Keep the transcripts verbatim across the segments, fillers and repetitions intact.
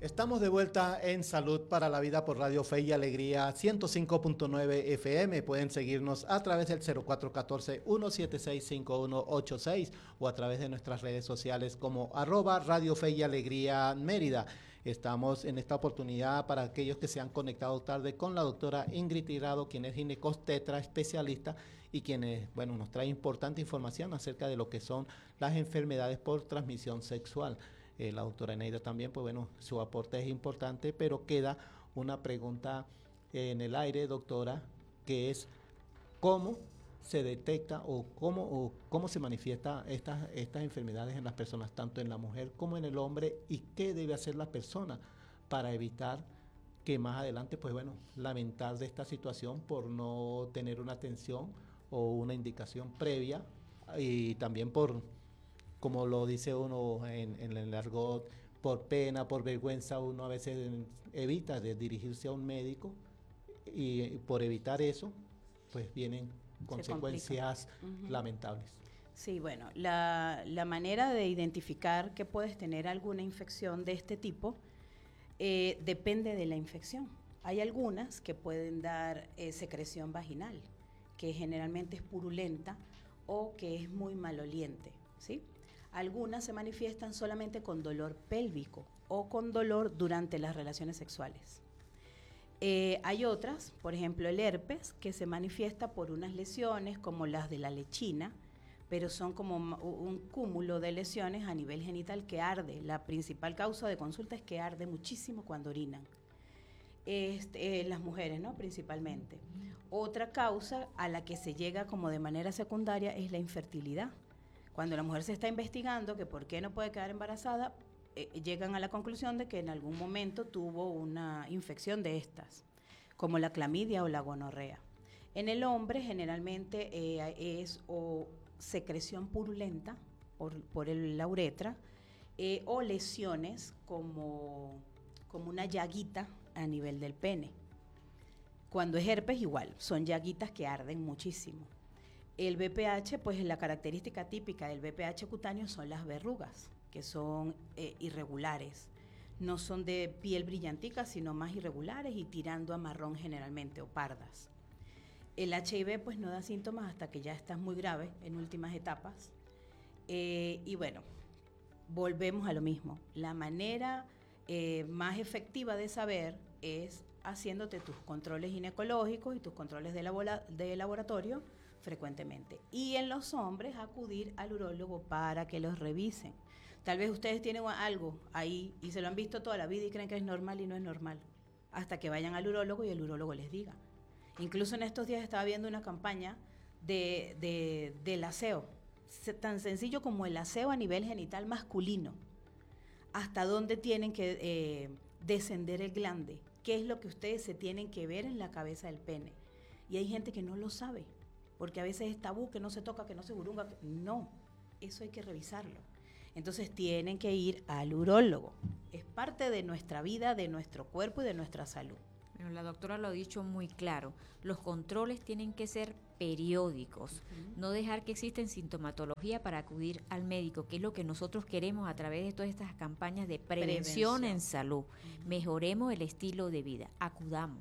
Estamos de vuelta en Salud para la Vida por Radio Fe y Alegría ciento cinco punto nueve F M. Pueden seguirnos a través del cero cuatro uno cuatro, uno siete seis, cinco uno ocho seis o a través de nuestras redes sociales como arroba Radio Fe y Alegría Mérida. Estamos en esta oportunidad para aquellos que se han conectado tarde con la doctora Ingrid Tirado, quien es ginecostetra especialista y quien es, bueno, nos trae importante información acerca de lo que son las enfermedades por transmisión sexual. Eh, la doctora Eneida también, pues bueno, su aporte es importante, pero queda una pregunta en el aire, doctora, que es cómo se detecta o cómo, o cómo se manifiesta estas, estas enfermedades en las personas, tanto en la mujer como en el hombre, y qué debe hacer la persona para evitar que más adelante, pues bueno, lamentar de esta situación por no tener una atención o una indicación previa, y también por, como lo dice uno en, en el argot, por pena, por vergüenza, uno a veces evita de dirigirse a un médico y por evitar eso, pues vienen consecuencias uh-huh. lamentables. Sí, bueno, la, la manera de identificar que puedes tener alguna infección de este tipo eh, depende de la infección. Hay algunas que pueden dar eh, secreción vaginal, que generalmente es purulenta o que es muy maloliente, ¿sí? Algunas se manifiestan solamente con dolor pélvico o con dolor durante las relaciones sexuales. Eh, hay otras, por ejemplo el herpes, que se manifiesta por unas lesiones como las de la lechina, pero son como un cúmulo de lesiones a nivel genital que arde. La principal causa de consulta es que arde muchísimo cuando orinan. Este, eh, las mujeres, ¿no? Principalmente. Otra causa a la que se llega como de manera secundaria es la infertilidad. Cuando la mujer se está investigando que por qué no puede quedar embarazada, eh, llegan a la conclusión de que en algún momento tuvo una infección de estas, como la clamidia o la gonorrea. En el hombre generalmente eh, es o secreción purulenta por, por el, la uretra eh, o lesiones como, como una llaguita a nivel del pene. Cuando es herpes igual, son llaguitas que arden muchísimo. El B P H, pues la característica típica del B P H cutáneo son las verrugas, que son eh, irregulares. No son de piel brillantica, sino más irregulares y tirando a marrón generalmente o pardas. El H I V pues no da síntomas hasta que ya estás muy grave en últimas etapas. Eh, y bueno, volvemos a lo mismo. La manera eh, más efectiva de saber es haciéndote tus controles ginecológicos y tus controles de, labora- de laboratorio frecuentemente. Y en los hombres acudir al urólogo para que los revisen. Tal vez ustedes tienen algo ahí y se lo han visto toda la vida y creen que es normal y no es normal, hasta que vayan al urólogo y el urólogo les diga. Incluso en estos días estaba viendo una campaña de, de, del aseo, tan sencillo como el aseo a nivel genital masculino. Hasta dónde tienen que eh, descender el glande, qué es lo que ustedes se tienen que ver en la cabeza del pene. Y hay gente que no lo sabe, porque a veces es tabú, que no se toca, que no se burunga. Que... No, eso hay que revisarlo. Entonces tienen que ir al urólogo. Es parte de nuestra vida, de nuestro cuerpo y de nuestra salud. Bueno, la doctora lo ha dicho muy claro. Los controles tienen que ser periódicos. Uh-huh. No dejar que existen sintomatología para acudir al médico, que es lo que nosotros queremos a través de todas estas campañas de prevención, prevención. en salud. Uh-huh. Mejoremos el estilo de vida. Acudamos.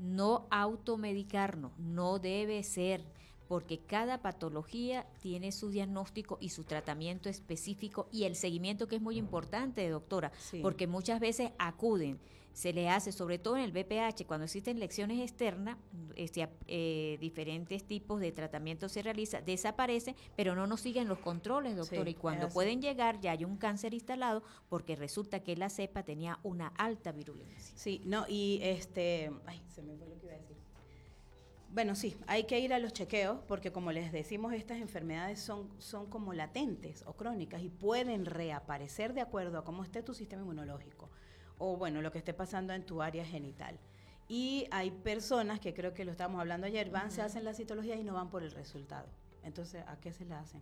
No automedicarnos. No debe ser, porque cada patología tiene su diagnóstico y su tratamiento específico y el seguimiento, que es muy importante, doctora, sí. Porque muchas veces acuden, se le hace, sobre todo en el B P H, cuando existen lesiones externas, este, eh, diferentes tipos de tratamiento se realiza, desaparece, pero no nos siguen los controles, doctora, sí, y cuando pueden llegar ya hay un cáncer instalado porque resulta que la cepa tenía una alta virulencia. Sí, no, y este, ay, se me fue lo que iba a decir. Bueno, sí, hay que ir a los chequeos porque, como les decimos, estas enfermedades son, son como latentes o crónicas y pueden reaparecer de acuerdo a cómo esté tu sistema inmunológico o, bueno, lo que esté pasando en tu área genital. Y hay personas que, creo que lo estábamos hablando ayer, van, uh-huh. se hacen la citología y no van por el resultado. Entonces, ¿a qué se la hacen?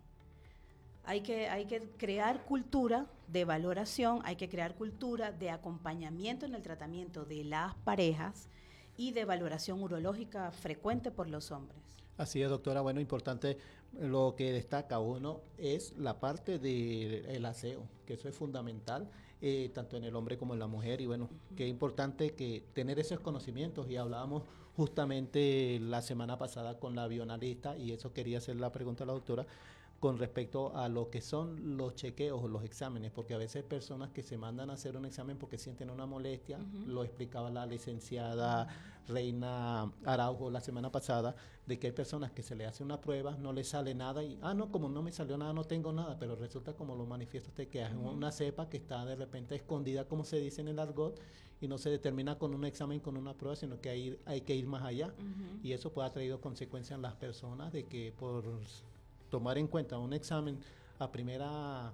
Hay que, hay que crear cultura de valoración, hay que crear cultura de acompañamiento en el tratamiento de las parejas y de valoración urológica frecuente por los hombres. Así es, doctora. Bueno, importante, lo que destaca uno es la parte del aseo, que eso es fundamental eh, tanto en el hombre como en la mujer. Y bueno, uh-huh. qué importante que tener esos conocimientos. Y hablábamos justamente la semana pasada con la bioanalista, y eso quería hacer la pregunta a la doctora, con respecto a lo que son los chequeos o los exámenes, porque a veces personas que se mandan a hacer un examen porque sienten una molestia, uh-huh. lo explicaba la licenciada Reina Araujo la semana pasada, de que hay personas que se le hace una prueba, no le sale nada y, ah, no, como no me salió nada, no tengo nada, pero resulta, como lo manifiesta usted, que es uh-huh. una cepa que está de repente escondida, como se dice en el argot, y no se determina con un examen, con una prueba, sino que hay, hay que ir más allá, uh-huh. y eso puede ha traído consecuencias en las personas de que por tomar en cuenta un examen a primera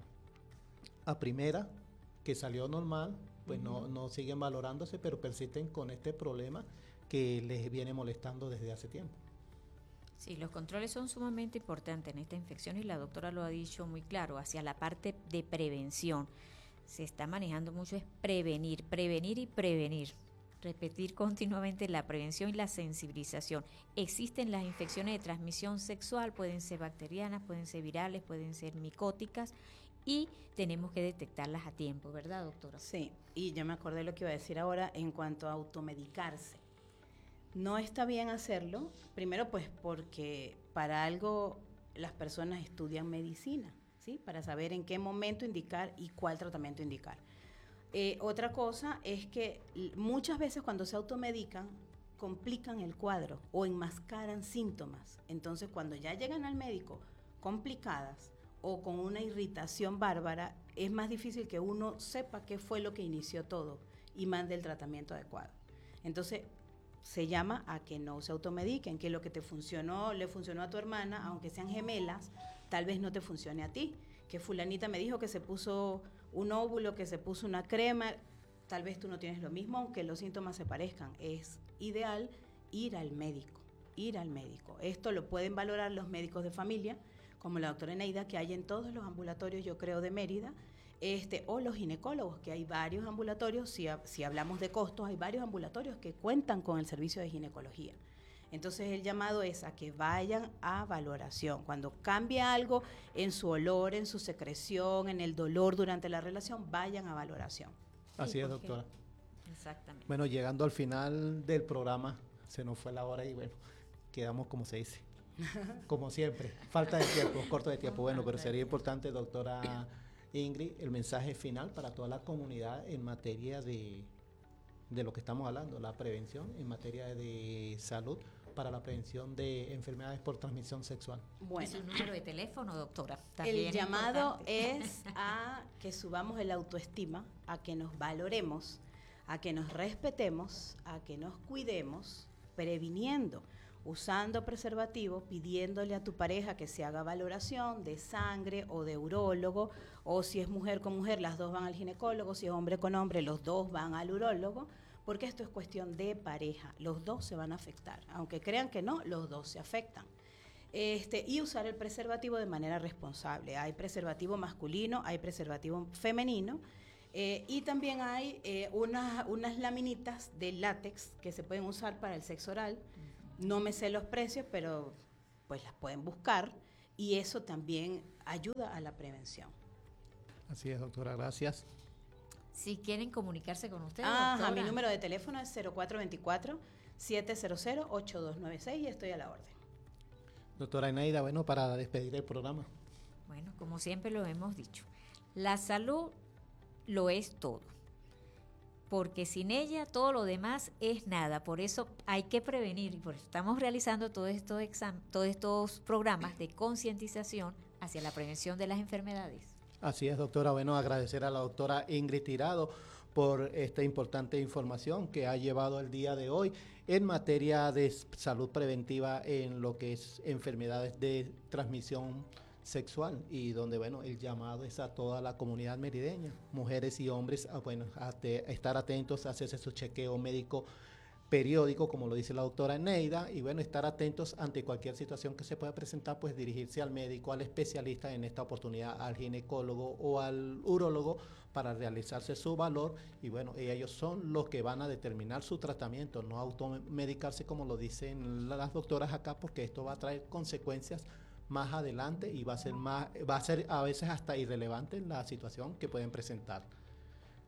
a primera que salió normal, pues uh-huh. no, no siguen valorándose, pero persisten con este problema que les viene molestando desde hace tiempo. Sí, los controles son sumamente importantes en esta infección y la doctora lo ha dicho muy claro, hacia la parte de prevención. Se está manejando mucho es prevenir, prevenir y prevenir. Repetir continuamente la prevención y la sensibilización. Existen las infecciones de transmisión sexual, pueden ser bacterianas, pueden ser virales, pueden ser micóticas y tenemos que detectarlas a tiempo, ¿verdad, doctora? Sí, y yo me acordé lo que iba a decir ahora en cuanto a automedicarse. No está bien hacerlo, primero pues porque para algo las personas estudian medicina, ¿sí? Para saber en qué momento indicar y cuál tratamiento indicar. Eh, otra cosa es que muchas veces cuando se automedican complican el cuadro o enmascaran síntomas. Entonces cuando ya llegan al médico complicadas o con una irritación bárbara, es más difícil que uno sepa qué fue lo que inició todo y mande el tratamiento adecuado. Entonces se llama a que no se automediquen, que lo que te funcionó, le funcionó a tu hermana, aunque sean gemelas, tal vez no te funcione a ti. Que fulanita me dijo que se puso un óvulo, que se puso una crema, tal vez tú no tienes lo mismo, aunque los síntomas se parezcan. Es ideal ir al médico, ir al médico. Esto lo pueden valorar los médicos de familia, como la doctora Eneida, que hay en todos los ambulatorios, yo creo, de Mérida, este, o los ginecólogos, que hay varios ambulatorios, si, si hablamos de costos, hay varios ambulatorios que cuentan con el servicio de ginecología. Entonces el llamado es a que vayan a valoración. Cuando cambie algo en su olor, en su secreción, en el dolor durante la relación, vayan a valoración. Así es, doctora. Exactamente. Bueno, llegando al final del programa, se nos fue la hora y bueno, quedamos como se dice, como siempre, falta de tiempo, corto de tiempo. Bueno, pero sería importante, doctora Ingrid, el mensaje final para toda la comunidad en materia de, de lo que estamos hablando, la prevención en materia de salud, para la prevención de enfermedades por transmisión sexual. Bueno, ¿es un número de teléfono, doctora? También el llamado importante. Es a que subamos el autoestima, a que nos valoremos, a que nos respetemos, a que nos cuidemos, previniendo, usando preservativo, pidiéndole a tu pareja que se haga valoración de sangre o de urólogo, o si es mujer con mujer, las dos van al ginecólogo, si es hombre con hombre, los dos van al urólogo, porque esto es cuestión de pareja, los dos se van a afectar, aunque crean que no, los dos se afectan. Este, y usar el preservativo de manera responsable. Hay preservativo masculino, hay preservativo femenino, eh, y también hay eh, unas, unas laminitas de látex que se pueden usar para el sexo oral. No me sé los precios, pero pues las pueden buscar y eso también ayuda a la prevención. Así es, doctora, gracias. Si quieren comunicarse con usted, ah, doctora. Mi número de teléfono es cero cuatro dos cuatro, siete cero cero, ocho dos nueve seis y estoy a la orden. Doctora Eneida, bueno, para despedir el programa. Bueno, como siempre lo hemos dicho, la salud lo es todo, porque sin ella todo lo demás es nada. Por eso hay que prevenir y por eso estamos realizando todos estos, exam- todos estos programas de concientización hacia la prevención de las enfermedades. Así es, doctora. Bueno, agradecer a la doctora Ingrid Tirado por esta importante información que ha llevado el día de hoy en materia de salud preventiva en lo que es enfermedades de transmisión sexual y donde, bueno, el llamado es a toda la comunidad merideña, mujeres y hombres, a, bueno, a, te, a estar atentos, a hacerse su chequeo médico periódico, como lo dice la doctora Eneida, y bueno, estar atentos ante cualquier situación que se pueda presentar, pues dirigirse al médico, al especialista, en esta oportunidad al ginecólogo o al urólogo, para realizarse su valor, y bueno, ellos son los que van a determinar su tratamiento, no automedicarse como lo dicen las doctoras acá, porque esto va a traer consecuencias más adelante y va a ser más, va a ser a veces hasta irrelevante la situación que pueden presentar.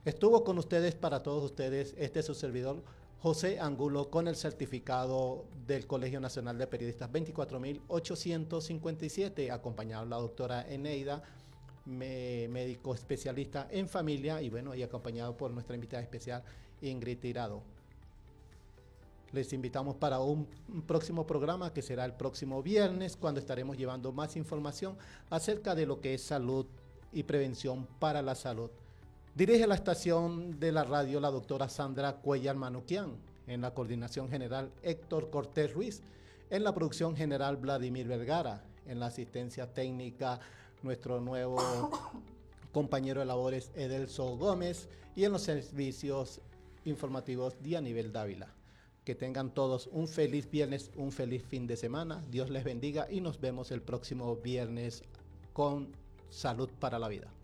Estuvo con ustedes, para todos ustedes, este es su servidor, José Angulo, con el certificado del Colegio Nacional de Periodistas veinticuatro mil ochocientos cincuenta y siete, acompañado de la doctora Eneida, me, médico especialista en familia, y bueno, y acompañado por nuestra invitada especial, Ingrid Tirado. Les invitamos para un, un próximo programa que será el próximo viernes, cuando estaremos llevando más información acerca de lo que es salud y prevención para la salud. Dirige la estación de la radio la doctora Sandra Cuellar Manuquian, en la coordinación general Héctor Cortés Ruiz, en la producción general Vladimir Vergara, en la asistencia técnica nuestro nuevo compañero de labores Edelso Gómez, y en los servicios informativos Dianivel Dávila. Que tengan todos un feliz viernes, un feliz fin de semana, Dios les bendiga y nos vemos el próximo viernes con Salud para la Vida.